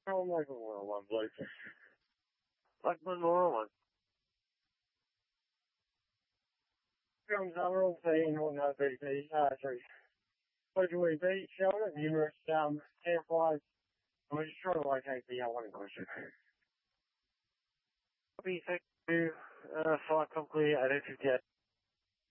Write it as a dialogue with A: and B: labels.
A: don't like a one, Blake. Like the normal one. Films are all seen on BBC, sorry. Locally beach shelter, numerous campfires. I'm just trying to locate the one in question. Copy, thank you. Flight complete, I don't forget.